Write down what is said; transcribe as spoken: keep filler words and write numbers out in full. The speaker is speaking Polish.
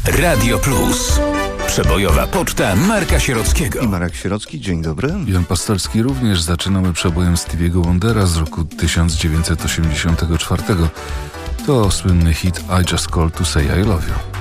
Radio Plus. Przebojowa poczta Marka Sierockiego. I Marek Sierocki, dzień dobry. Jan Pastorski również. Zaczynamy przebojem Stevie'ego Wondera z roku tysiąc dziewięćset osiemdziesiątego czwartego. To słynny hit I Just Called to Say I Love You.